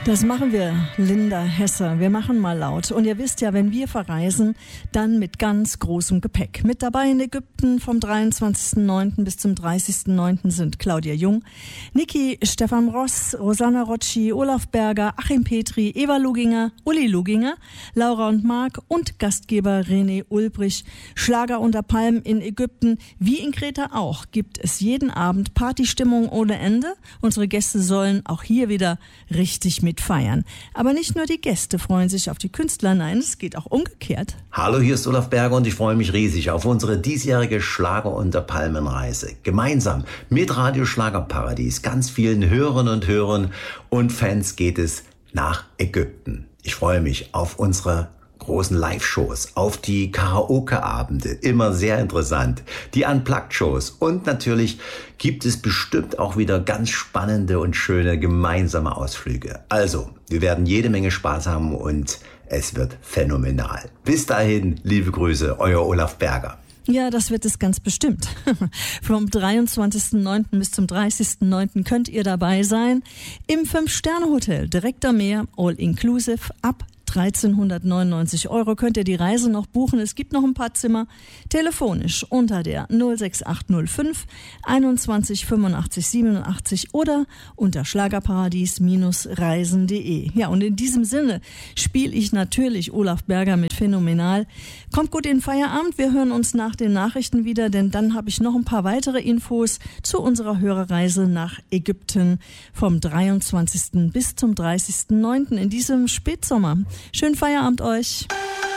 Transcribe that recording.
Das machen wir, Linda Hesse. Wir machen mal laut. Und ihr wisst ja, wenn wir verreisen, dann mit ganz großem Gepäck. Mit dabei in Ägypten vom 23.09. bis zum 30.09. sind Claudia Jung, Niki, Stefan Ross, Rosanna Rocci, Olaf Berger, Achim Petri, Eva Luginger, Uli Luginger, Laura und Marc und Gastgeber René Ulbrich. Schlager unter Palmen in Ägypten, wie in Kreta auch, gibt es jeden Abend Partystimmung ohne Ende. Unsere Gäste sollen auch hier wieder richtig mitfeiern. Aber nicht nur die Gäste freuen sich auf die Künstler, nein, es geht auch umgekehrt. Hallo, hier ist Olaf Berger und ich freue mich riesig auf unsere diesjährige Schlager unter Palmen Reise. Gemeinsam mit Radio Schlagerparadies, ganz vielen Hörerinnen und Hörern und Fans geht es nach Ägypten. Ich freue mich auf unsere großen Live-Shows, auf die Karaoke-Abende, immer sehr interessant, die Unplugged-Shows und natürlich gibt es bestimmt auch wieder ganz spannende und schöne gemeinsame Ausflüge. Also, wir werden jede Menge Spaß haben und es wird phänomenal. Bis dahin, liebe Grüße, euer Olaf Berger. Ja, das wird es ganz bestimmt. Vom 23.09. bis zum 30.09. könnt ihr dabei sein im 5-Sterne-Hotel, direkt am Meer, all inclusive, ab 1.399 € könnt ihr die Reise noch buchen. Es gibt noch ein paar Zimmer. Telefonisch unter der 06805 21 85 87 oder unter schlagerparadies-reisen.de. Ja, und in diesem Sinne spiele ich natürlich Olaf Berger mit Phänomenal. Kommt gut in den Feierabend. Wir hören uns nach den Nachrichten wieder, denn dann habe ich noch ein paar weitere Infos zu unserer Hörerreise nach Ägypten vom 23. bis zum 30.09. in diesem Spätsommer. Schönen Feierabend euch.